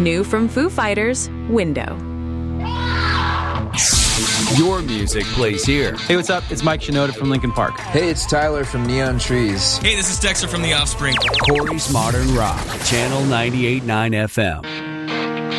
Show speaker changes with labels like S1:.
S1: New from Foo Fighters, Window.
S2: Your music plays here.
S3: Hey, what's up? It's Mike Shinoda from Linkin Park.
S4: Hey, it's Tyler from Neon Trees.
S5: Hey, this is Dexter from The Offspring.
S2: Corey's Modern Rock, Channel 98.9 FM.